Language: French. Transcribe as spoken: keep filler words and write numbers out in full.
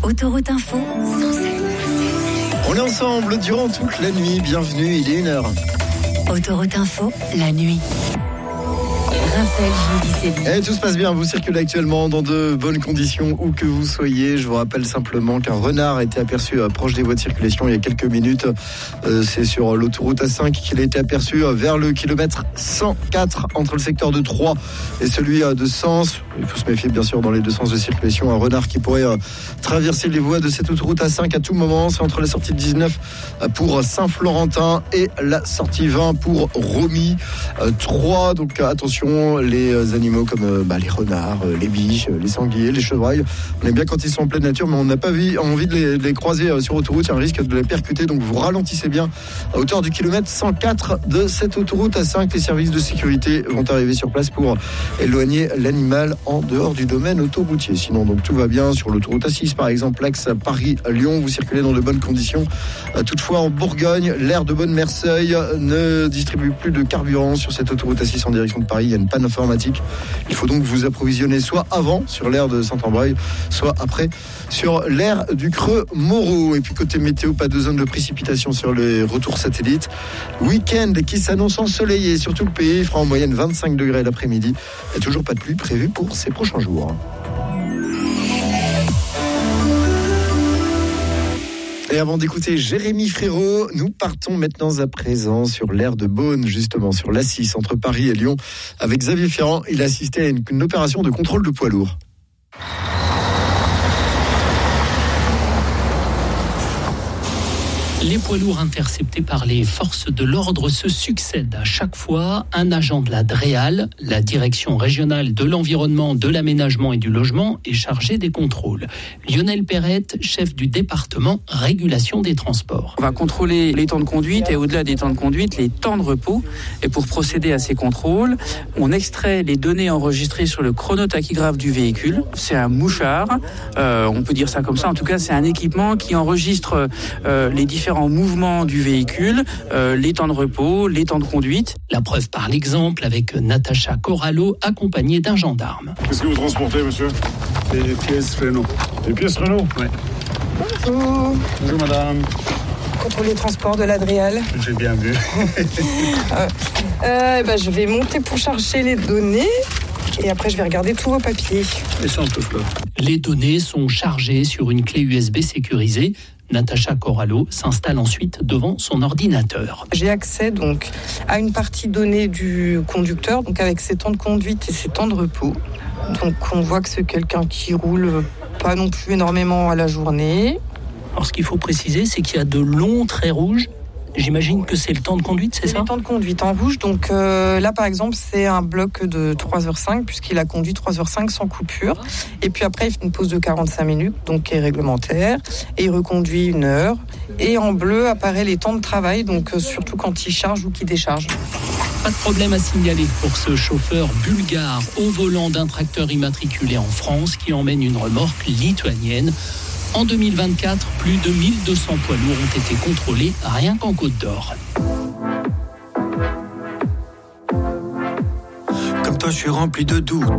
Autoroute Info, cent sept. On est ensemble durant toute la nuit. Bienvenue, il est une heure. Autoroute Info, la nuit. Raphaël Giudicelli. Et tout se passe bien, vous circulez actuellement dans de bonnes conditions où que vous soyez. Je vous rappelle simplement qu'un renard a été aperçu euh, proche des voies de circulation il y a quelques minutes. Euh, c'est sur l'autoroute A cinq qu'il a été aperçu euh, vers le kilomètre cent quatre entre le secteur de Troyes et celui euh, de Sens. Il faut se méfier bien sûr dans les deux sens de circulation. Un renard qui pourrait euh, traverser les voies de cette autoroute A cinq à tout moment. C'est entre la sortie dix-neuf euh, pour Saint-Florentin et la sortie vingt pour Romilly. Euh, Troyes, donc attention. Les animaux comme euh, bah, les renards, euh, les biches, euh, les sangliers, les chevreuils. On aime bien quand ils sont en pleine nature, mais on n'a pas vu, envie de les, de les croiser euh, sur autoroute. Il y a un risque de les percuter, donc vous ralentissez bien à hauteur du kilomètre cent quatre de cette autoroute A cinq. Les services de sécurité vont arriver sur place pour éloigner l'animal en dehors du domaine autoroutier. Sinon, donc tout va bien sur l'autoroute A six, par exemple, l'axe Paris-Lyon. Vous circulez dans de bonnes conditions. Euh, toutefois, en Bourgogne, l'aire de Bonne-Merceuil ne distribue plus de carburant sur cette autoroute A six en direction de Paris. Il y a une panne informatique. Il faut donc vous approvisionner soit avant sur l'aire de Saint-Ambreuil, soit après sur l'aire du Creux Moreau. Et puis côté météo, pas de zone de précipitation sur les retours satellites. Week-end qui s'annonce ensoleillé sur tout le pays. Il fera en moyenne vingt-cinq degrés l'après-midi. Il n'y a toujours pas de pluie prévue pour ces prochains jours. Et avant d'écouter Jérémy Frérot, nous partons maintenant à présent sur l'aire de Beaune, justement sur l'A six entre Paris et Lyon. Avec Xavier Ferrand, il a assisté à une, une opération de contrôle de poids lourds. Les poids lourds interceptés par les forces de l'ordre se succèdent à chaque fois. Un agent de la DREAL, la Direction régionale de l'environnement, de l'aménagement et du logement, est chargé des contrôles. Lionel Perrette, chef du département régulation des transports. On va contrôler les temps de conduite et au-delà des temps de conduite, les temps de repos. Et pour procéder à ces contrôles, on extrait les données enregistrées sur le chronotachygraphe du véhicule. C'est un mouchard, euh, on peut dire ça comme ça. En tout cas, c'est un équipement qui enregistre euh, les différents en mouvement du véhicule, euh, les temps de repos, les temps de conduite. La preuve par l'exemple avec Natacha Corallo, accompagnée d'un gendarme. Qu'est-ce que vous transportez, monsieur? Des pièces Renault. Des pièces Renault? Oui. Bonjour. Bonjour, madame. Contrôle les transports de l'Adréal. J'ai bien vu. euh, euh, bah, je vais monter pour chercher les données. Et après, je vais regarder tous vos papiers. Et sans touche-là. Les données sont chargées sur une clé U S B sécurisée. Natacha Corallo s'installe ensuite devant son ordinateur. J'ai accès donc à une partie donnée du conducteur, donc avec ses temps de conduite et ses temps de repos. Donc on voit que c'est quelqu'un qui roule pas non plus énormément à la journée. Alors ce qu'il faut préciser, c'est qu'il y a de longs traits rouges. J'imagine que c'est le temps de conduite, c'est, c'est ça ? Le temps de conduite en rouge. Donc euh, là, par exemple, c'est un bloc de trois heures cinq, puisqu'il a conduit trois heures cinq sans coupure. Et puis après, il fait une pause de quarante-cinq minutes, donc qui est réglementaire. Et il reconduit une heure. Et en bleu apparaît les temps de travail, donc euh, surtout quand il charge ou qu'il décharge. Pas de problème à signaler pour ce chauffeur bulgare au volant d'un tracteur immatriculé en France qui emmène une remorque lituanienne. En deux mille vingt-quatre, plus de mille deux cents poids lourds ont été contrôlés rien qu'en Côte d'Or. Comme toi, je suis rempli de doutes.